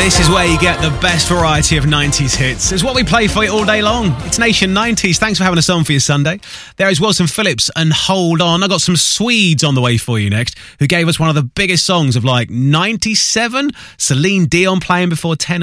This is where you get the best variety of 90s hits. It's what we play for you all day long. It's Nation 90s. Thanks for having us on for your Sunday. There is Wilson Phillips and Hold On. I got some Swedes on the way for you next, who gave us one of the biggest songs of 97. Celine Dion playing before 10